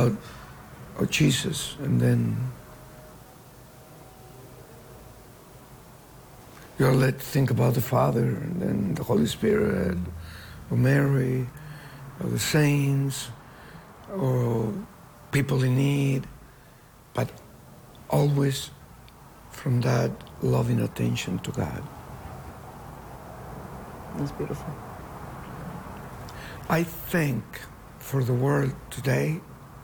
about Jesus, and then you're led to think about the Father, and then the Holy Spirit, or Mary, or the saints, or people in need, but always from that loving attention to God. That's beautiful. I think for the world today,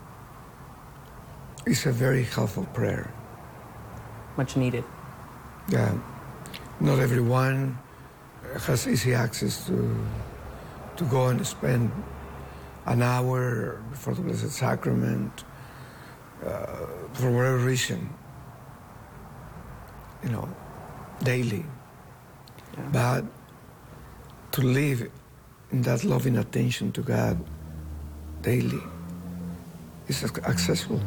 it's a very helpful prayer. Much needed. Yeah. Not everyone has easy access to go and spend an hour before the Blessed Sacrament for whatever reason, daily. Yeah. But to live in that loving attention to God daily is accessible.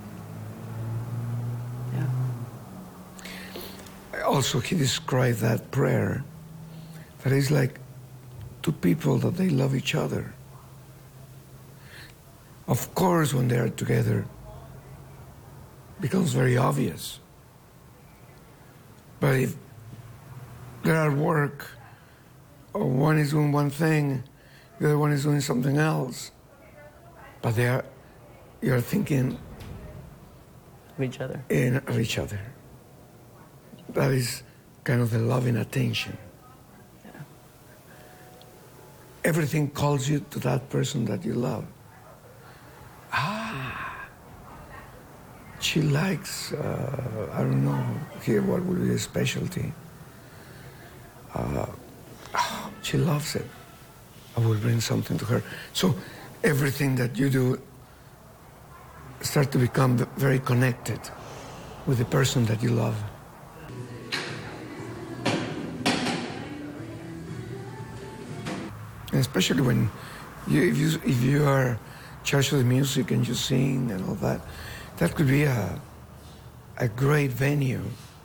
Yeah. Also, he described that prayer that is like two people that they love each other. Of course, when they are together, it becomes very obvious. But if they're at work, or one is doing one thing, the other one is doing something else, but you're thinking Of each other. of each other. That is kind of the loving attention. Yeah. Everything calls you to that person that you love. She likes, I don't know, here what would be a specialty. She loves it. I will bring something to her. So everything that you do start to become very connected with the person that you love. And especially when if you are Church of the Music and you sing and all that, that could be a great venue,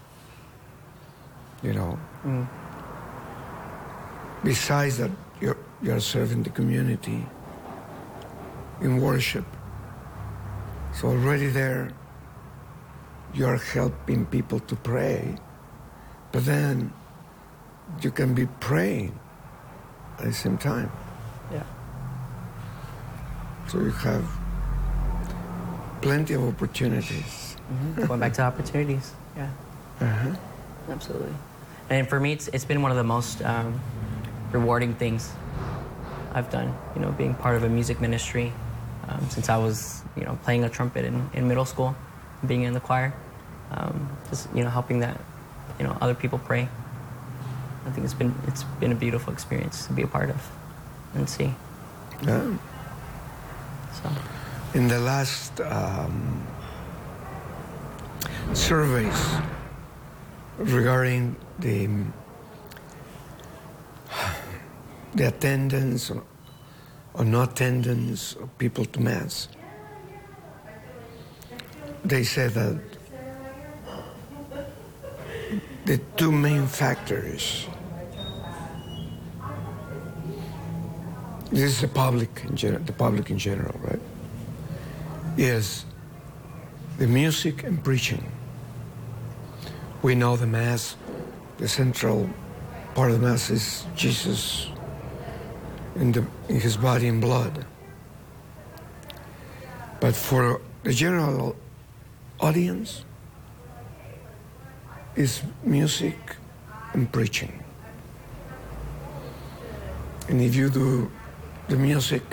Mm. Besides that, you're serving the community in worship. So already there, you're helping people to pray, but then you can be praying at the same time. Yeah. So you have plenty of opportunities. Mm-hmm. Going back to opportunities. Yeah. Uh-huh. Absolutely. And for me, it's been one of the most rewarding things I've done, being part of a music ministry since I was, playing a trumpet in middle school, being in the choir, just, helping that, other people pray. I think it's been a beautiful experience to be a part of and see. Yeah. So. In the last surveys regarding the attendance or no attendance of people to Mass, they said that the two main factors, this is the public in general, right, is the music and preaching. We know the Mass, the central part of the Mass is Jesus in his body and blood. But for the general audience, is music and preaching. And if you do the music,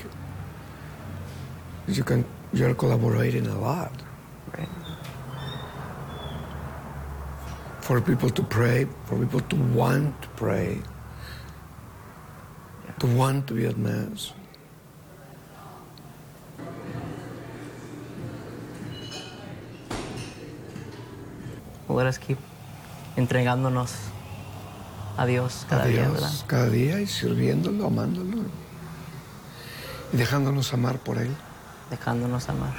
you're collaborating a lot. Right. For people to pray, for people to want to pray, to want to be at Mass. Well, let us keep entregándonos a Dios cada día, ¿verdad? Cada día, y sirviéndolo, amándolo, y dejándonos amar por Él. Dejándonos amar.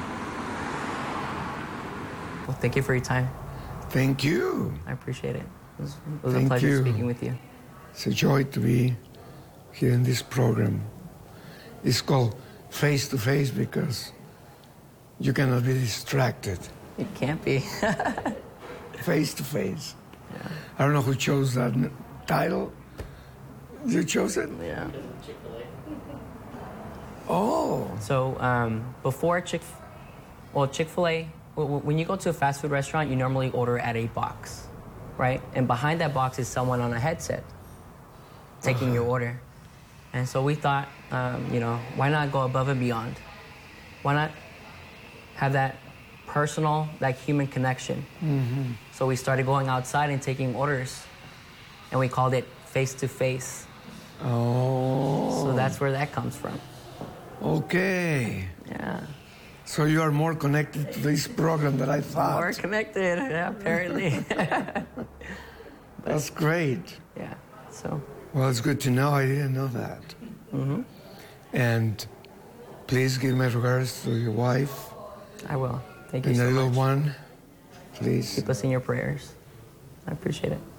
Well, thank you for your time. Thank you. I appreciate it. It was a Thank pleasure you. speaking with you. It's a joy to be here in this program. It's called Face to Face because you cannot be distracted. It can't be. Face to Face. I don't know who chose that title. You chose it? Yeah. Oh. So before Chick-fil-A, when you go to a fast food restaurant, you normally order at a box, right? And behind that box is someone on a headset taking your order. And so we thought, why not go above and beyond? Why not have that personal, that human connection? Mm-hmm. So we started going outside and taking orders, and we called it Face to Face. Oh. So that's where that comes from. Okay. Yeah. So you are more connected to this program than I thought. More connected, yeah, apparently. That's great. Yeah, so. Well, it's good to know. I didn't know that. Mm-hmm. And please give my regards to your wife I will. Thank you and so the little much. one. Please. Keep us in your prayers. I appreciate it.